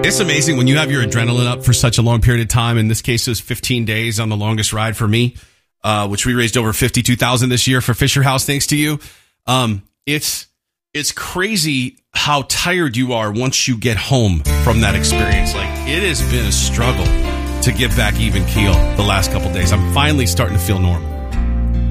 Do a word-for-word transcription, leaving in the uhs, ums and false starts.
It's amazing when you have your adrenaline up for such a long period of time. In this case, it was fifteen days on the longest ride for me, uh, which we raised over fifty-two thousand dollars this year for Fisher House, thanks to you. Um, it's it's crazy how tired you are once you get home from that experience. Like, it has been a struggle to get back even keel the last couple days. I'm finally starting to feel normal.